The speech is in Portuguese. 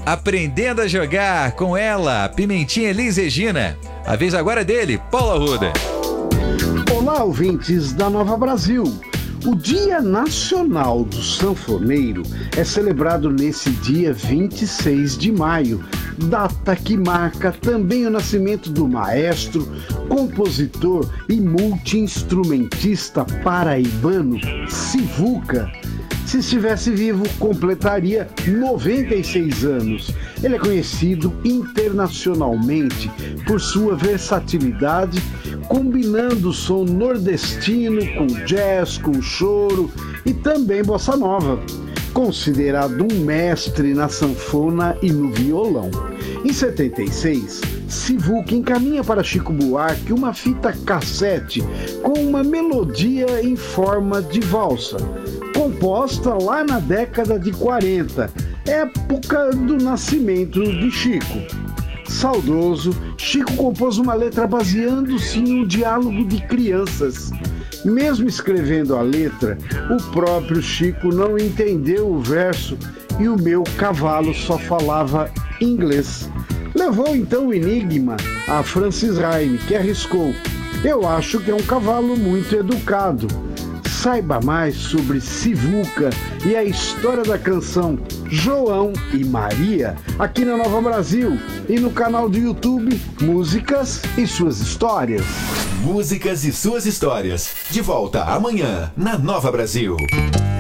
Aprendendo a Jogar com ela, Pimentinha Elis Regina. A vez agora é dele, Paulo Arruda. Olá, ouvintes da Nova Brasil. O Dia Nacional do Sanfoneiro é celebrado nesse dia 26 de maio, data que marca também o nascimento do maestro, compositor e multi-instrumentista paraibano Sivuca. Se estivesse vivo, completaria 96 anos. Ele é conhecido internacionalmente por sua versatilidade, combinando o som nordestino com jazz, com choro e também bossa nova. Considerado um mestre na sanfona e no violão. Em 76, Sivuca encaminha para Chico Buarque uma fita cassete com uma melodia em forma de valsa, composta lá na década de 40, época do nascimento de Chico. Saudoso, Chico compôs uma letra baseando-se em um diálogo de crianças. Mesmo escrevendo a letra, o próprio Chico não entendeu o verso e o meu cavalo só falava inglês. Levou então o enigma a Francis Raime, que arriscou: eu acho que é um cavalo muito educado. Saiba mais sobre Sivuca e a história da canção João e Maria aqui na Nova Brasil e no canal do YouTube Músicas e Suas Histórias. Músicas e Suas Histórias. De volta amanhã na Nova Brasil.